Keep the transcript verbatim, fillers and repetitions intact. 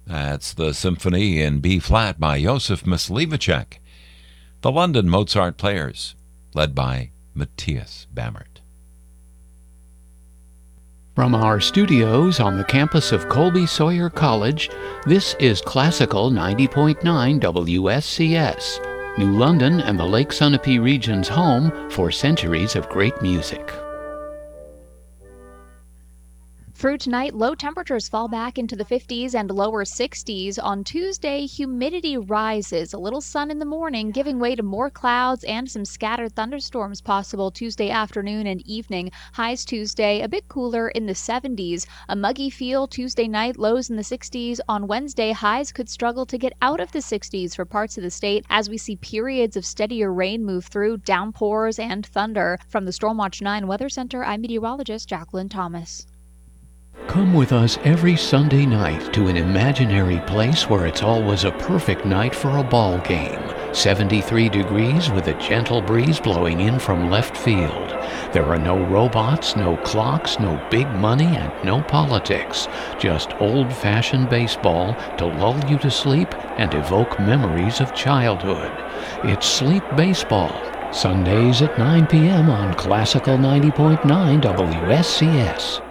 That's the Symphony in B-flat by Josef Myslivacek. The London Mozart Players, led by Matthias Bammert. From our studios on the campus of Colby Sawyer College, this is Classical ninety point nine W S C S, New London and the Lake Sunapee region's home for centuries of great music. Through tonight, low temperatures fall back into the fifties and lower sixties. On Tuesday, humidity rises. A little sun in the morning, giving way to more clouds and some scattered thunderstorms possible Tuesday afternoon and evening. Highs Tuesday, a bit cooler in the seventies. A muggy feel Tuesday night, lows in the sixties. On Wednesday, highs could struggle to get out of the sixties for parts of the state as we see periods of steadier rain move through, downpours and thunder. From the Stormwatch nine Weather Center, I'm meteorologist Jacqueline Thomas. Come with us every Sunday night to an imaginary place where it's always a perfect night for a ball game. seventy-three degrees with a gentle breeze blowing in from left field. There are no robots, no clocks, no big money, and no politics. Just old-fashioned baseball to lull you to sleep and evoke memories of childhood. It's Sleep Baseball, Sundays at nine p.m. on Classical ninety point nine W S C S.